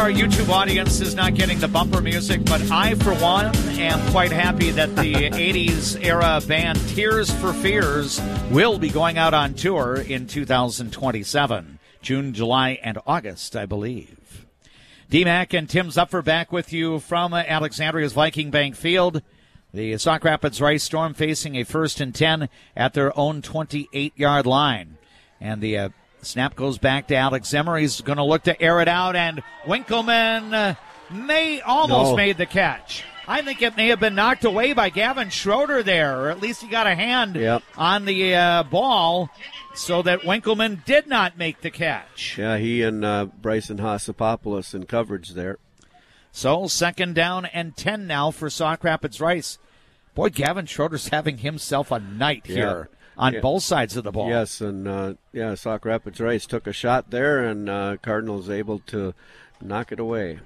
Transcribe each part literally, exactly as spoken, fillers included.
our YouTube audience is not getting the bumper music, but I, for one, am quite happy that the eighties era band Tears for Fears will be going out on tour in two thousand twenty-seven. June, July, and August, I believe. D-Mac and Tim Zupfer back with you from Alexandria's Viking Bank Field. The Sauk Rapids Rice Storm facing a first and ten at their own twenty-eight-yard line. And the uh, snap goes back to Alex Zimmer. He's going to look to air it out, and Winkleman uh, may almost no. made the catch. I think it may have been knocked away by Gavin Schroeder there, or at least he got a hand yep. on the uh, ball so that Winkleman did not make the catch. Yeah, he and uh, Bryson Hassapopoulos in coverage there. So second down and ten now for Sauk Rapids Rice. Boy, Gavin Schroeder's having himself a night yeah. here on yeah. both sides of the ball. Yes, and uh, yeah, Sauk Rapids Rice took a shot there, and uh, Cardinals able to knock it away.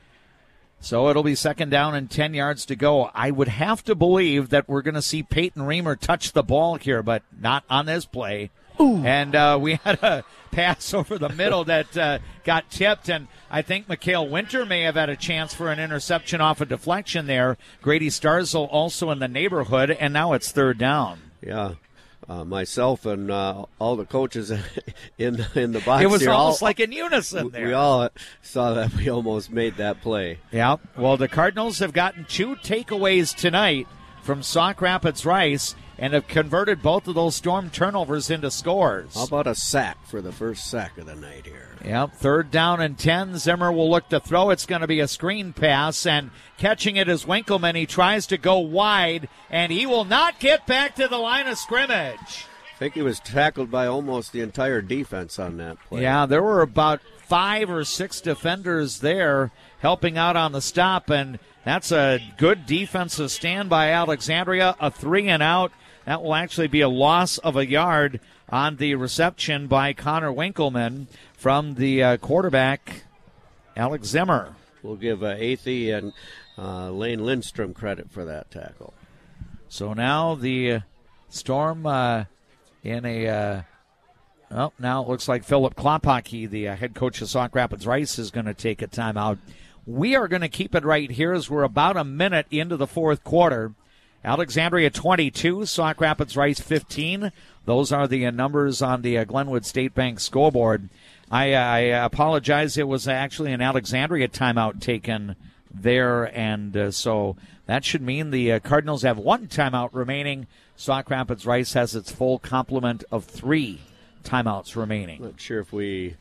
So it'll be second down and ten yards to go. I would have to believe that we're going to see Peyton Reamer touch the ball here, but not on this play. Ooh. And uh, we had a pass over the middle that uh, got tipped, and I think Mikhail Winter may have had a chance for an interception off a deflection there. Grady Starzl also in the neighborhood, and now it's third down. Yeah. Uh, myself and uh, all the coaches in in the box. It was here, almost all, like in unison there. We all saw that we almost made that play. Yeah. Well, the Cardinals have gotten two takeaways tonight from Sauk Rapids Rice and have converted both of those Storm turnovers into scores. How about a sack for the first sack of the night here? Yep, third down and ten. Zimmer will look to throw. It's going to be a screen pass, and catching it is Winkleman. He tries to go wide, and he will not get back to the line of scrimmage. I think he was tackled by almost the entire defense on that play. Yeah, there were about five or six defenders there helping out on the stop, and that's a good defensive stand by Alexandria. A three and out. That will actually be a loss of a yard on the reception by Connor Winkleman from the uh, quarterback, Alex Zimmer. We'll give uh, Athey and uh, Lane Lindstrom credit for that tackle. So now the uh, Storm uh, in a, uh, well, now it looks like Philip Klopacki, the uh, head coach of Sauk Rapids Rice, is going to take a timeout. We are going to keep it right here as we're about a minute into the fourth quarter. Alexandria twenty-two, Sauk Rapids Rice fifteen. Those are the uh, numbers on the uh, Glenwood State Bank scoreboard. I, uh, I apologize. It was actually an Alexandria timeout taken there, and uh, so that should mean the uh, Cardinals have one timeout remaining. Sauk Rapids Rice has its full complement of three timeouts remaining. Not sure if we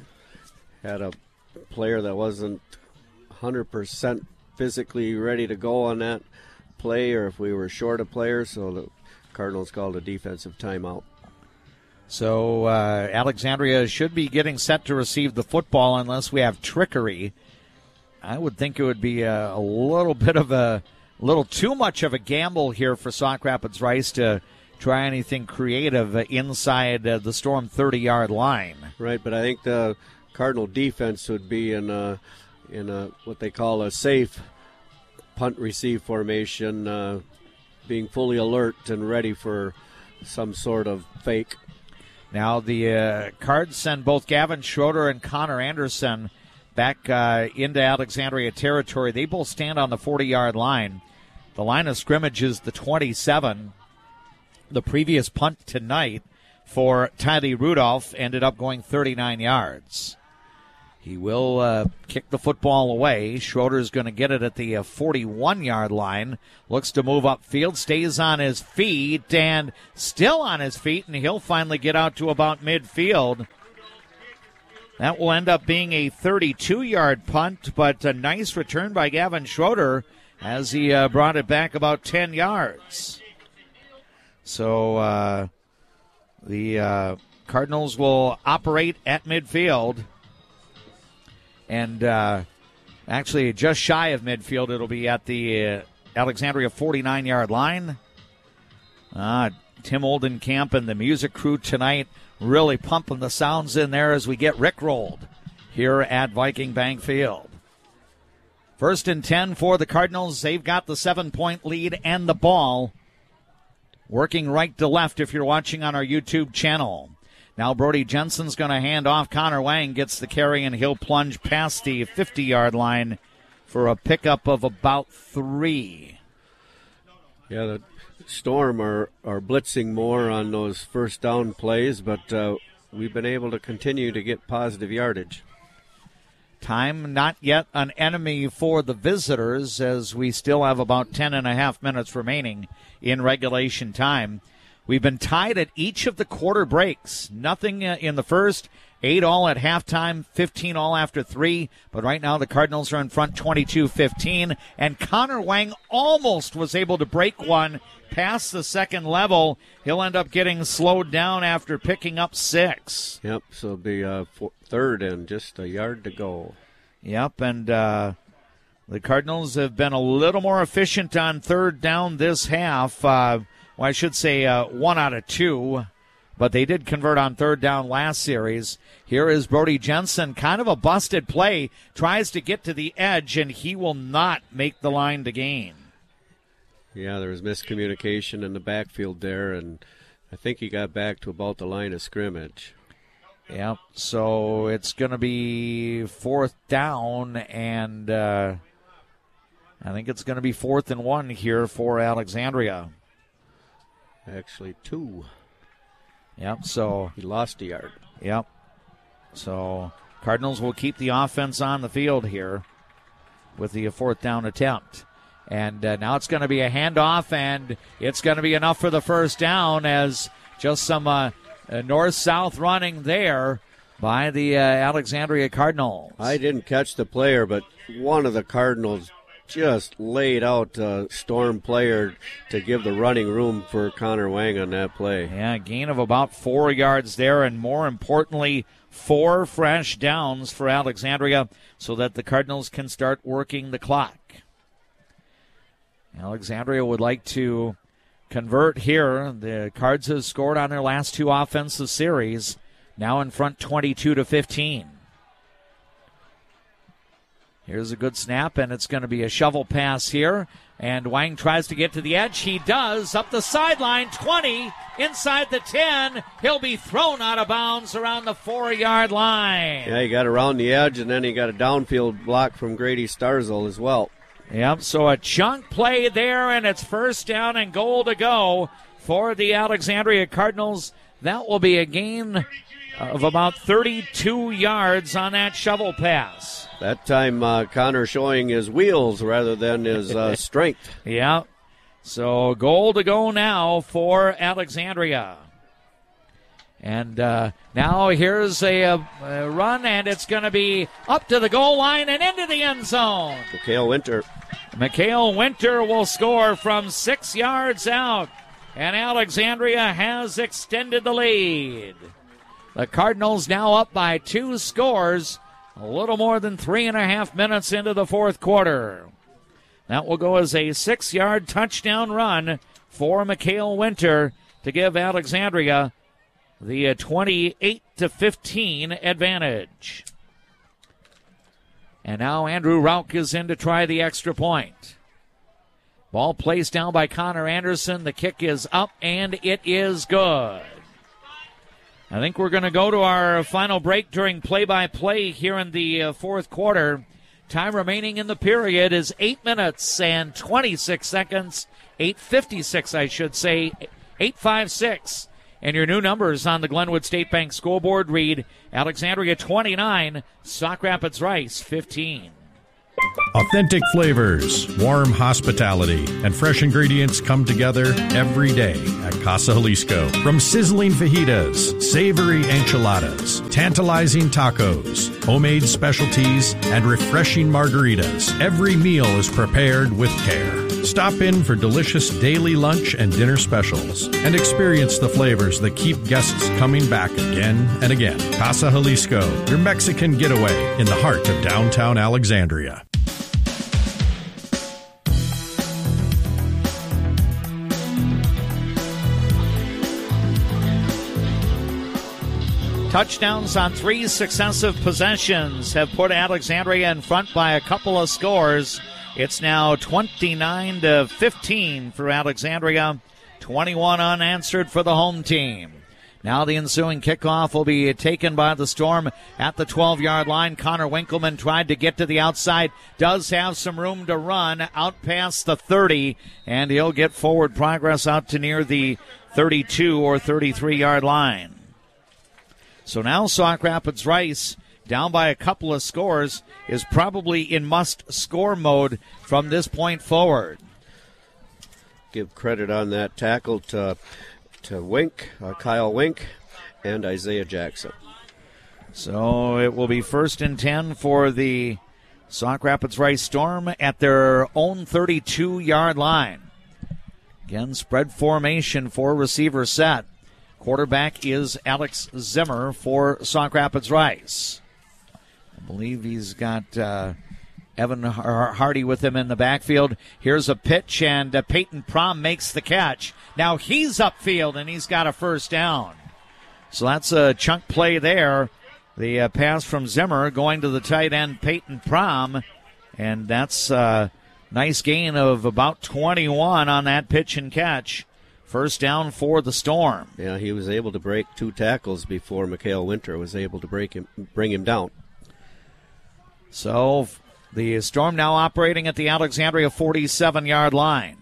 had a player that wasn't one hundred percent physically ready to go on that play, or if we were short a player, so the Cardinals called a defensive timeout. So uh, Alexandria should be getting set to receive the football unless we have trickery. I would think it would be a, a little bit of a, a little too much of a gamble here for Sauk Rapids Rice to try anything creative inside uh, the Storm thirty-yard line. Right, but I think the Cardinal defense would be in a, in a what they call a safe punt receive formation, uh, being fully alert and ready for some sort of fake. Now the uh, Cards send both Gavin Schroeder and Connor Anderson back uh, into Alexandria territory. They both stand on the forty-yard line. The line of scrimmage is the twenty-seven. The previous punt tonight for Tylee Rudolph ended up going thirty-nine yards. He will uh, kick the football away. Schroeder's going to get it at the uh, forty-one-yard line. Looks to move upfield, stays on his feet, and still on his feet, and he'll finally get out to about midfield. That will end up being a thirty-two-yard punt, but a nice return by Gavin Schroeder as he uh, brought it back about ten yards. So uh, the uh, Cardinals will operate at midfield. And uh, actually just shy of midfield. It'll be at the uh, Alexandria forty-nine-yard line. Uh, Tim Oldenkamp and the music crew tonight really pumping the sounds in there as we get rickrolled here at Viking Bank Field. First and ten for the Cardinals. They've got the seven-point lead and the ball. Working right to left if you're watching on our YouTube channel. Now Brody Jensen's going to hand off. Connor Wang gets the carry, and he'll plunge past the fifty-yard line for a pickup of about three. Yeah, the Storm are, are blitzing more on those first down plays, but uh, we've been able to continue to get positive yardage. Time not yet an enemy for the visitors, as we still have about ten and a half minutes remaining in regulation time. We've been tied at each of the quarter breaks. Nothing in the first, eight all at halftime, fifteen all after three. But right now the Cardinals are in front twenty-two fifteen. And Connor Wang almost was able to break one past the second level. He'll end up getting slowed down after picking up six. Yep, so it'll be uh, four, third and just a yard to go. Yep, and uh, the Cardinals have been a little more efficient on third down this half. Uh, well, I should say uh, one out of two, but they did convert on third down last series. Here is Brody Jensen, kind of a busted play, tries to get to the edge, and he will not make the line to gain. Yeah, there was miscommunication in the backfield there, and I think he got back to about the line of scrimmage. Yep, so it's going to be fourth down, and uh, I think it's going to be fourth and one here for Alexandria. Actually, two. Yep, so. He lost a yard. Yep. So Cardinals will keep the offense on the field here with the fourth down attempt. And uh, now it's going to be a handoff, and it's going to be enough for the first down, as just some uh, uh, north-south running there by the uh, Alexandria Cardinals. I didn't catch the player, but one of the Cardinals just laid out a Storm player to give the running room for Connor Wang on that play. Yeah, gain of about four yards there, and more importantly, four fresh downs for Alexandria so that the Cardinals can start working the clock. Alexandria would like to convert here. The Cards have scored on their last two offensive series, now in front twenty-two to fifteen. Here's a good snap, and it's going to be a shovel pass here. And Wang tries to get to the edge. He does. Up the sideline, twenty, inside the ten. He'll be thrown out of bounds around the four-yard line. Yeah, he got around the edge, and then he got a downfield block from Grady Starzel as well. Yep, so a chunk play there, and it's first down and goal to go for the Alexandria Cardinals. That will be a gain of about thirty-two yards on that shovel pass. That time uh, Connor showing his wheels rather than his uh, strength. Yeah, so goal to go now for Alexandria. And uh, now here's a, a, a run, and it's going to be up to the goal line and into the end zone. Mikhail Winter. Mikhail Winter will score from six yards out, and Alexandria has extended the lead. The Cardinals now up by two scores, a little more than three and a half minutes into the fourth quarter. That will go as a six-yard touchdown run for Mikhail Winter to give Alexandria the twenty-eight to fifteen advantage. And now Andrew Rauch is in to try the extra point. Ball placed down by Connor Anderson. The kick is up, and it is good. I think we're going to go to our final break during play-by-play here in the uh, fourth quarter. Time remaining in the period is eight minutes and twenty-six seconds. eight fifty-six, I should say. eight fifty-six. And your new numbers on the Glenwood State Bank scoreboard read Alexandria twenty-nine, Sauk Rapids Rice fifteen. Authentic flavors, warm hospitality, and fresh ingredients come together every day at Casa Jalisco. From sizzling fajitas, savory enchiladas, tantalizing tacos, homemade specialties, and refreshing margaritas, every meal is prepared with care. Stop in for delicious daily lunch and dinner specials and experience the flavors that keep guests coming back again and again. Casa Jalisco, your Mexican getaway in the heart of downtown Alexandria. Touchdowns on three successive possessions have put Alexandria in front by a couple of scores. It's now twenty-nine to fifteen for Alexandria, twenty-one unanswered for the home team. Now the ensuing kickoff will be taken by the Storm at the twelve-yard line. Connor Winkleman tried to get to the outside, does have some room to run out past the thirty, and he'll get forward progress out to near the thirty-two or thirty-three-yard line. So now Sauk Rapids Rice, down by a couple of scores, is probably in must-score mode from this point forward. Give credit on that tackle to to Wink, uh, Kyle Wink, and Isaiah Jackson. So it will be first and ten for the Sauk Rapids Rice Storm at their own thirty-two-yard line. Again, spread formation for receiver set. Quarterback is Alex Zimmer for Sauk Rapids Rice. I believe he's got uh, Evan Hardy with him in the backfield. Here's a pitch, and uh, Peyton Prom makes the catch. Now he's upfield, and he's got a first down. So that's a chunk play there. The uh, pass from Zimmer going to the tight end, Peyton Prom, and that's a nice gain of about twenty-one on that pitch and catch. First down for the Storm. Yeah, he was able to break two tackles before Mikhail Winter was able to break him, bring him down. So the Storm now operating at the Alexandria forty-seven-yard line.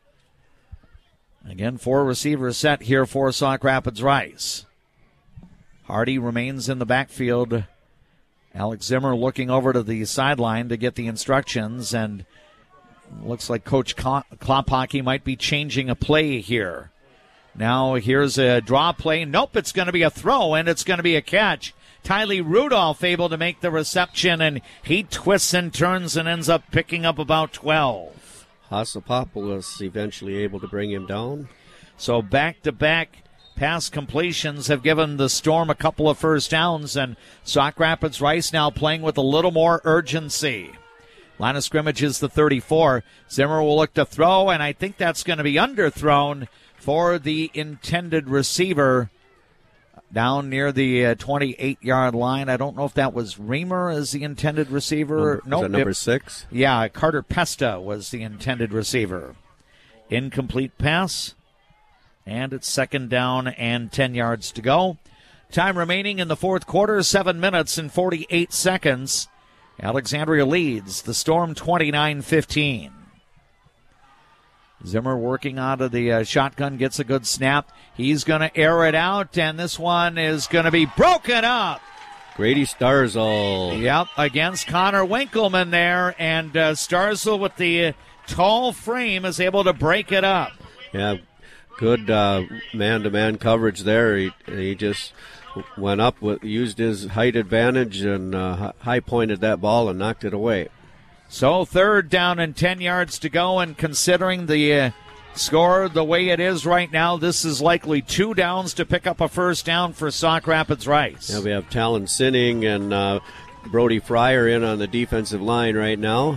Again, four receivers set here for Sauk Rapids Rice. Hardy remains in the backfield. Alex Zimmer looking over to the sideline to get the instructions, and looks like Coach Klophocky might be changing a play here. Now here's a draw play. Nope, it's going to be a throw, and it's going to be a catch. Tylee Rudolph able to make the reception, and he twists and turns and ends up picking up about twelve. Hasapopoulos eventually able to bring him down. So back-to-back pass completions have given the Storm a couple of first downs, and Sauk Rapids Rice now playing with a little more urgency. Line of scrimmage is the thirty-four. Zimmer will look to throw, and I think that's going to be underthrown for the intended receiver down near the uh, twenty-eight-yard line. I don't know if that was Reamer as the intended receiver. Number, no, nope, number it, six? Yeah, Carter Pesta was the intended receiver. Incomplete pass, and it's second down and ten yards to go. Time remaining in the fourth quarter, seven minutes and forty-eight seconds. Alexandria leads the Storm twenty-nine fifteen. Zimmer working out of the uh, shotgun, gets a good snap. He's going to air it out, and this one is going to be broken up. Grady Starzl. Yep, against Connor Winkleman there, and uh, Starzl with the uh, tall frame is able to break it up. Yeah, good uh, man-to-man coverage there. He, he just went up, with, used his height advantage, and uh, high-pointed that ball and knocked it away. So third down and ten yards to go, and considering the uh, score the way it is right now, this is likely two downs to pick up a first down for Sauk Rapids Rice. Yeah, we have Talon Sinning and uh, Brody Fryer in on the defensive line right now.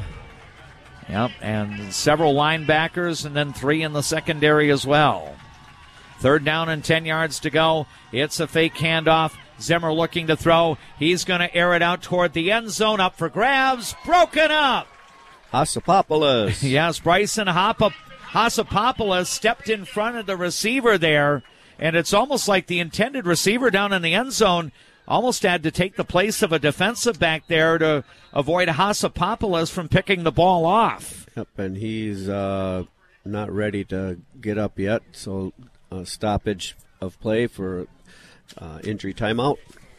Yep, and several linebackers, and then three in the secondary as well. Third down and ten yards to go. It's a fake handoff. Zimmer looking to throw. He's going to air it out toward the end zone. Up for grabs. Broken up. Hasapopoulos. Yes, Bryson Hoppa, Hasapopoulos stepped in front of the receiver there, and it's almost like the intended receiver down in the end zone almost had to take the place of a defensive back there to avoid Hasapopoulos from picking the ball off. Yep, and he's uh, not ready to get up yet, so a stoppage of play for Uh, injury timeout.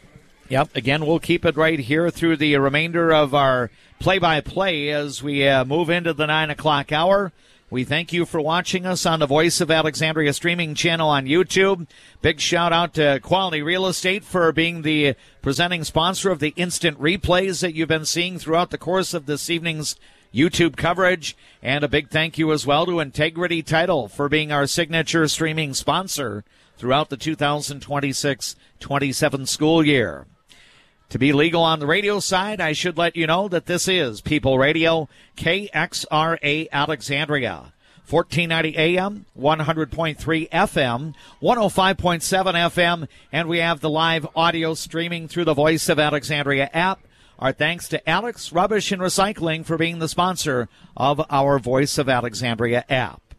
Yep, again, we'll keep it right here through the remainder of our play-by-play as we uh, move into the nine o'clock hour. We thank you for watching us on the Voice of Alexandria streaming channel on YouTube. Big shout-out to Quality Real Estate for being the presenting sponsor of the instant replays that you've been seeing throughout the course of this evening's YouTube coverage. And a big thank you as well to Integrity Title for being our signature streaming sponsor throughout the two thousand twenty-six twenty-seven school year. To be legal on the radio side, I should let you know that this is People Radio, K X R A Alexandria, fourteen ninety A M, one hundred point three F M, one oh five point seven F M, and we have the live audio streaming through the Voice of Alexandria app. Our thanks to Alex Rubbish and Recycling for being the sponsor of our Voice of Alexandria app.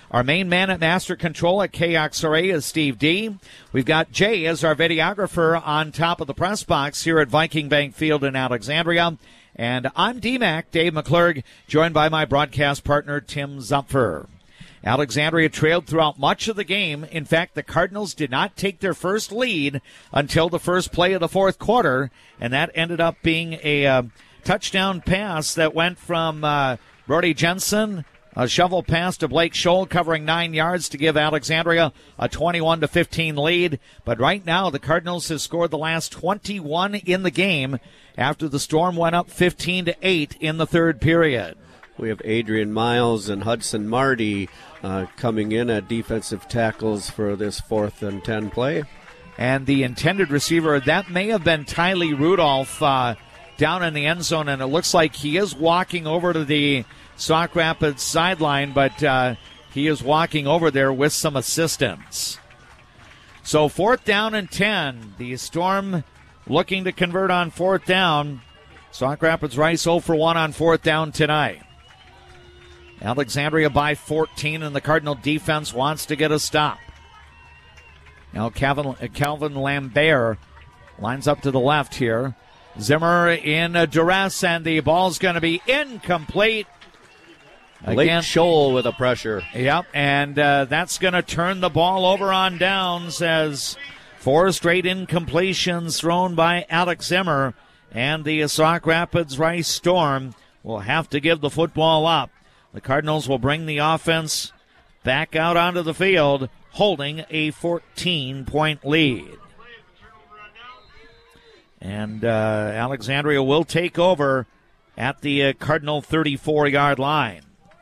Our main man at Master Control at K X R A is Steve D. We've got Jay as our videographer on top of the press box here at Viking Bank Field in Alexandria. And I'm D-Mac, Dave McClurg, joined by my broadcast partner, Tim Zupfer. Alexandria trailed throughout much of the game. In fact, the Cardinals did not take their first lead until the first play of the fourth quarter, and that ended up being a uh, touchdown pass that went from uh, Brody Jensen, a shovel pass to Blake Scholl covering nine yards to give Alexandria a twenty-one to fifteen lead. But right now, the Cardinals have scored the last twenty-one in the game after the Storm went up fifteen to eight in the third period. We have Adrian Miles and Hudson Marty uh, coming in at defensive tackles for this fourth and ten play. And the intended receiver, that may have been Tylee Rudolph uh, down in the end zone, and it looks like he is walking over to the Sauk Rapids sideline, but uh, he is walking over there with some assistance. So fourth down and ten. The Storm looking to convert on fourth down. Sauk Rapids Rice zero for one on fourth down tonight. Alexandria by fourteen, and the Cardinal defense wants to get a stop. Now Calvin, Calvin Lambert lines up to the left here. Zimmer in duress, and the ball's going to be incomplete. Blake Scholl with a pressure. Yep, and uh, that's going to turn the ball over on downs as four straight incompletions thrown by Alex Zimmer, and the Sauk Rapids Rice Storm will have to give the football up. The Cardinals will bring the offense back out onto the field, holding a fourteen-point lead. And uh, Alexandria will take over at the uh, Cardinal thirty-four-yard line.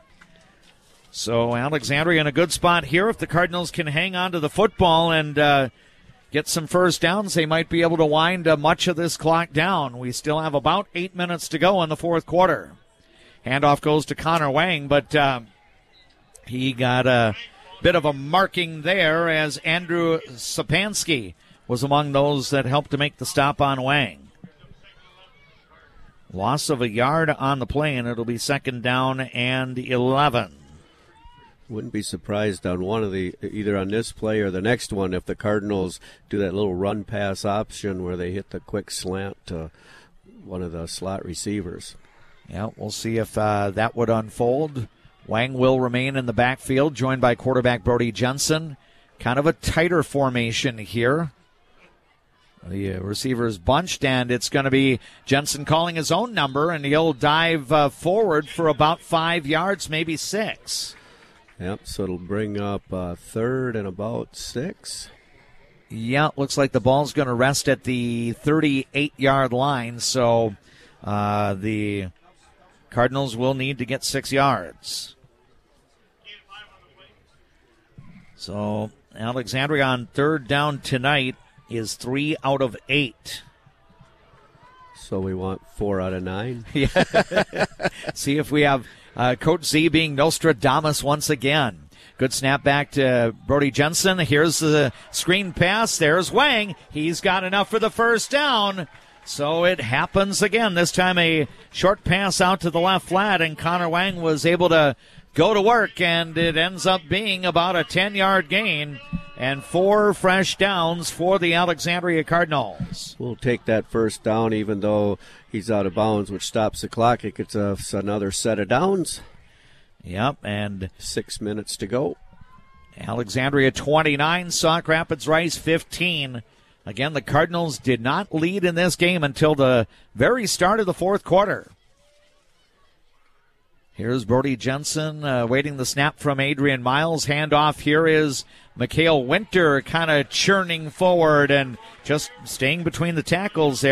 So Alexandria in a good spot here. If the Cardinals can hang on to the football and uh, get some first downs, they might be able to wind uh, much of this clock down. We still have about eight minutes to go in the fourth quarter. Handoff goes to Connor Wang, but uh, he got a bit of a marking there as Andrew Sapansky was among those that helped to make the stop on Wang. Loss of a yard on the play, and it'll be second down and eleven. Wouldn't be surprised on one of the, either on this play or the next one, if the Cardinals do that little run pass option where they hit the quick slant to one of the slot receivers. Yeah, we'll see if uh, that would unfold. Wang will remain in the backfield, joined by quarterback Brody Jensen. Kind of a tighter formation here. The uh, receivers bunched, and it's going to be Jensen calling his own number, and he'll dive uh, forward for about five yards, maybe six. Yep, so it'll bring up uh, third and about six. Yeah, it looks like the ball's going to rest at the thirty-eight-yard line, so uh, the Cardinals will need to get six yards. So Alexandria on third down tonight is three out of eight. So we want four out of nine. Yeah. See if we have uh, Coach Z being Nostradamus once again. Good snap back to Brody Jensen. Here's the screen pass. There's Wang. He's got enough for the first down. So it happens again. This time a short pass out to the left flat, and Connor Wang was able to go to work, and it ends up being about a ten-yard gain and four fresh downs for the Alexandria Cardinals. We'll take that first down even though he's out of bounds, which stops the clock. It gets us another set of downs. Yep, and six minutes to go. Alexandria twenty-nine, Sauk Rapids Rice fifteen. Again, the Cardinals did not lead in this game until the very start of the fourth quarter. Here's Brody Jensen uh, waiting the snap from Adrian Miles. Handoff here is Mikhail Winter kind of churning forward and just staying between the tackles there.